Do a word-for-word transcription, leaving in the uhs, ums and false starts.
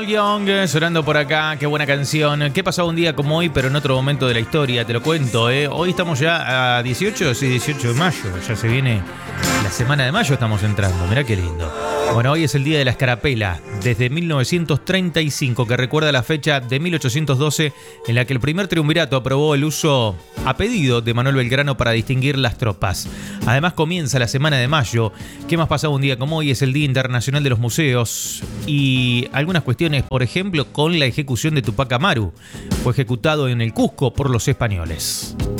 Paul Young eh, sonando por acá, qué buena canción. ¿Qué pasaba un día como hoy, pero en otro momento de la historia? Te lo cuento, ¿eh? Hoy estamos ya a dieciocho, sí, dieciocho de mayo. Ya se viene la semana de mayo, estamos entrando. Mirá qué lindo. Bueno, hoy es el día de la escarapela, desde mil novecientos treinta y cinco, que recuerda la fecha de mil ochocientos doce en la que el primer triunvirato aprobó el uso a pedido de Manuel Belgrano para distinguir las tropas. Además comienza la semana de mayo. ¿Qué más pasaba un día como hoy? Es el Día Internacional de los Museos y algunas cuestiones, por ejemplo, con la ejecución de Tupac Amaru. Fue ejecutado en el Cusco por los españoles.